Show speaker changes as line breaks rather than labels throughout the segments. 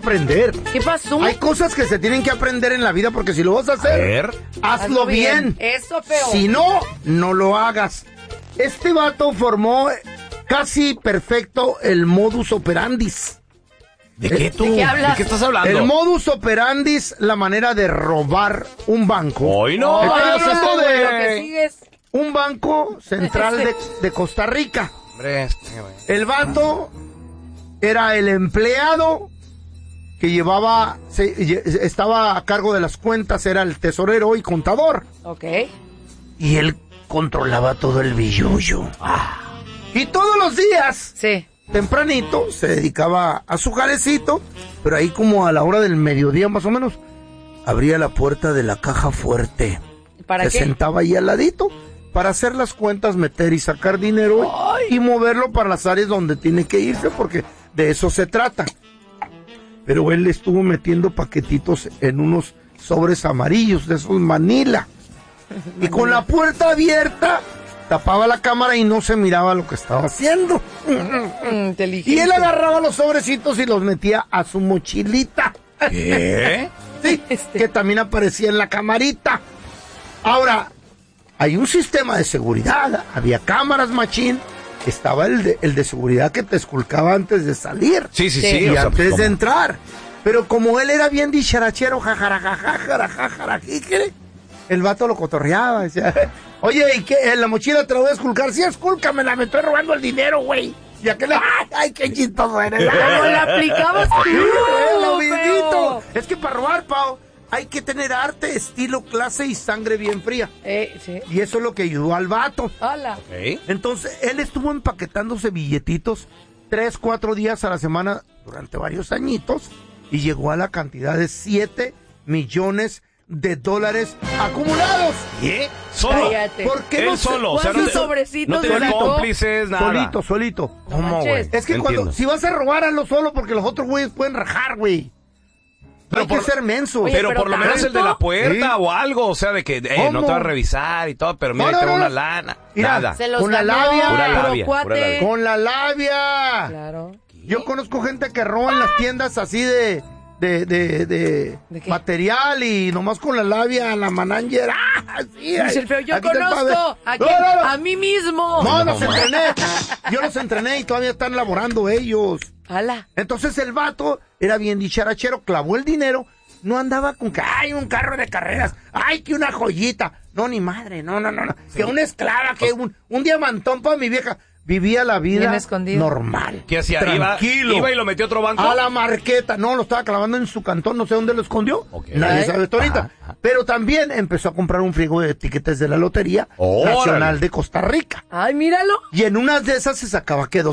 aprender.
¿Qué pasó?
Hay cosas que se tienen que aprender en la vida porque si lo vas a hacer, hazlo bien.
Eso, feo.
Si no, no lo hagas. Este vato formó casi perfecto el modus operandis.
¿De qué tú?
¿De qué hablas?
¿De qué estás hablando?
El modus operandis, la manera de robar un banco.
Hoy no.
Estoy
Ay,
hablando
no,
de
lo que sigues.
un banco central de Costa Rica.
Hombre,
El vato era el empleado que estaba a cargo de las cuentas, era el tesorero y contador.
Ok.
Y él controlaba todo el billullo. Y todos los días,
Sí.
tempranito, se dedicaba a su jalecito, pero ahí como a la hora del mediodía más o menos, abría la puerta de la caja fuerte.
¿Para
Se
qué?
sentaba ahí al ladito para hacer las cuentas, meter y sacar dinero y moverlo para las áreas donde tiene que irse, porque de eso se trata. Pero él estuvo metiendo paquetitos en unos sobres amarillos, de esos Manila. Y con la puerta abierta, tapaba la cámara y no se miraba lo que estaba haciendo.
Inteligente.
Y él agarraba los sobrecitos y los metía a su mochilita.
¿Qué?
Sí, que también aparecía en la camarita. Ahora, hay un sistema de seguridad, había cámaras, machín, estaba el de seguridad que te esculcaba antes de salir.
Sí.
Y
o sea,
antes
pues,
de entrar. Pero como él era bien dicharachero, jajara, el vato lo cotorreaba, decía, oye, ¿y qué? ¿En la mochila te la voy a esculcar? Sí, escúlcamela, me estoy robando el dinero, güey. Y aquel, ay, qué chistoso eres.
¿Cómo la aplicabas tú?
Lo
feo?
mismito. Es que para robar, Pau, hay que tener arte, estilo, clase y sangre bien fría.
Sí.
Y eso es lo que ayudó al vato.
Hola.
Ok.
Entonces, él estuvo empaquetándose billetitos 3-4 días a la semana durante varios añitos y llegó a la cantidad de $7 millones acumulados.
¿Qué? ¿Solo?
Cállate.
¿Por qué
Él
no
solo, o sea,
¿Cuántos
no
sobrecitos
tenía
le sacó?
cómplices, nada.
Solito.
¿Cómo, güey?
manches.
Es que
Entiendo.
si vas a robar, hazlo solo porque los otros güeyes pueden rajar, güey.
Pero
Hay que
por-
ser mensos.
Oye,
Pero
pero
por lo menos el de la puerta
Sí.
o algo, o sea, de que no
¿Cómo?
te va a revisar y todo, pero mira,
No,
ahí te va
no.
una lana.
Mira,
Nada.
Se los
Con la
ganó,
labia.
Pura
puro
labia,
cuate.
pura labia.
Con la labia.
Claro.
Yo conozco gente que roba en las tiendas así de
qué?
material y nomás con la labia, la manager. Sí,
Dice el feo, yo
aquí está el
conozco
padre.
a, a mí mismo.
No, los entrené. Yo los entrené y todavía están laborando ellos.
Ala.
Entonces el vato era bien dicharachero, clavó el dinero, no andaba con que, ay, un carro de carreras, ay, que una joyita. No, ni madre, no. Que una esclava, que un diamantón para mi vieja. Vivía la vida
Bien escondido.
normal.
¿Qué hacía?
Tranquilo.
Iba y lo metió a otro banco.
A la marqueta. No, lo estaba clavando en su cantón, no sé dónde lo escondió.
Ok.
Nadie
Ay.
sabe hasta ahorita. Pero también empezó a comprar un friego de tiquetes de la Lotería
Órale.
Nacional de Costa Rica.
Ay, míralo.
Y en unas de esas se sacaba que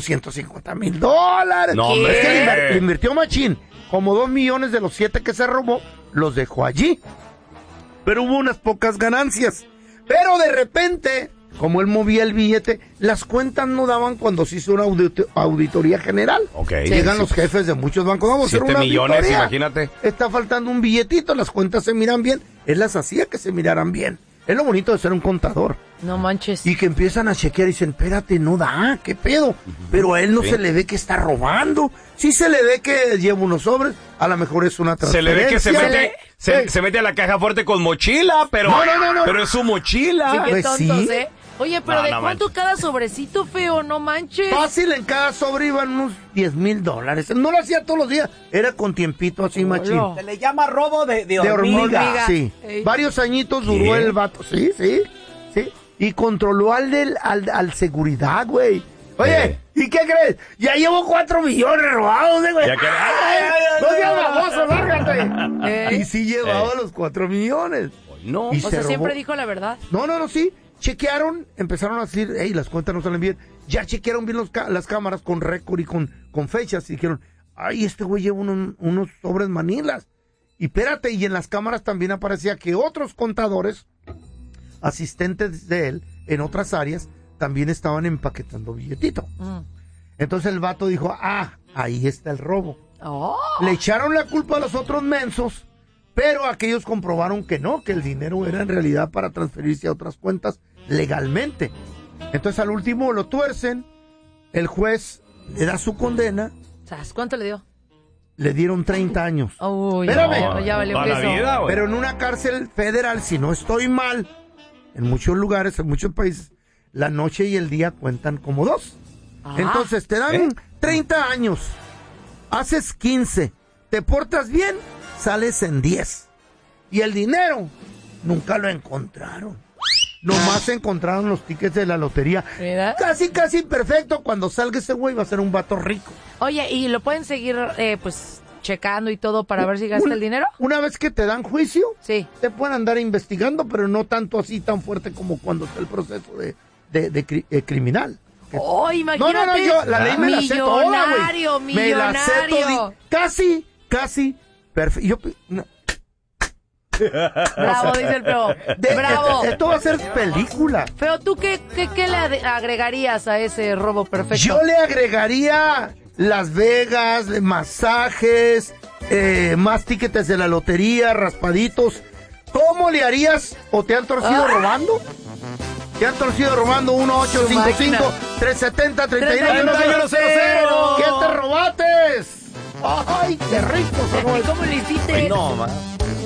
$250,000.
No,
Es
hombre.
que le invirtió machín. Como 2 millones de los 7 que se robó, los dejó allí. Pero hubo unas pocas ganancias. Pero de repente, como él movía el billete, las cuentas no daban cuando se hizo una auditoría general.
Ok.
Llegan los jefes de muchos bancos. Vamos a hacer
7
una
millones,
auditoría.
imagínate.
Está faltando un billetito, las cuentas se miran bien. Él las hacía que se miraran bien. Es lo bonito de ser un contador.
No manches.
Y que empiezan a chequear y dicen, espérate, no da, ¿qué pedo? Pero a él no
Sí.
se le ve que está robando. Sí se le ve que lleva unos sobres, a lo mejor es una
Se le ve que
transferencia.
se mete a la caja fuerte con mochila, pero
No.
pero es su mochila.
Sí, qué
pues
tontos,
sí.
¿eh? Oye, pero
No,
¿de
no
cuánto
manches.
cada sobrecito, feo? No manches.
Fácil, en cada sobre iban unos $10,000. No lo hacía todos los días, era con tiempito así, machín.
Hola.
Se le llama robo de
De hormiga, sí.
Ey.
Varios añitos duró
¿Qué?
el vato, sí. Y controló al seguridad, güey. Oye, ¿y qué crees? Ya llevo 4 millones robados, güey.
Ya que-
No seas baboso, lárgate.
Ey.
Y sí llevaba los 4 millones.
No.
Y
O
se
sea,
robó.
siempre dijo la verdad.
No, sí. Chequearon, empezaron a decir, hey, las cuentas no salen bien. Ya chequearon bien las cámaras con récord y con fechas. Y dijeron, ay, este güey lleva unos sobres manilas. Y espérate, y en las cámaras también aparecía que otros contadores, asistentes de él, en otras áreas, también estaban empaquetando billetito. Entonces el vato dijo, ahí está el robo.
Oh.
Le echaron la culpa a los otros mensos, pero aquellos comprobaron que no, que el dinero era en realidad para transferirse a otras cuentas legalmente. Entonces al último lo tuercen, el juez le da su condena,
¿Sabes cuánto le dio?
le dieron 30 años.
Uy,
Espérame.
no, ya valió
Toda la
queso.
vida, güey.
Pero en una cárcel federal, si no estoy mal, en muchos lugares, en muchos países, la noche y el día cuentan como 2.
Ah.
Entonces te dan 30 años, haces 15, te portas bien, sales en 10. Y el dinero nunca lo encontraron. Nomás encontraron los tickets de la lotería.
¿Verdad?
Casi perfecto. Cuando salga ese güey va a ser un vato rico.
Oye, ¿y lo pueden seguir, pues, checando y todo para ver si gasta el dinero?
Una vez que te dan juicio,
Sí.
te pueden andar investigando, pero no tanto así tan fuerte como cuando está el proceso de criminal.
Oh, imagínate.
No, yo la ley me la sé toda,
Millonario,
güey. Me la sé
millonario.
casi perfecto.
Bravo, dice el feo. Bravo.
Esto va a ser película.
Feo, ¿tú qué le agregarías a ese robo perfecto?
Yo le agregaría Las Vegas, masajes, más tickets de la lotería, raspaditos. ¿Cómo le harías o te han torcido robando? ¿Te han torcido robando? 1-855-370-3100. ¿Qué te robates? ¡Ay, qué rico!
¿Cómo le hiciste?
No, man.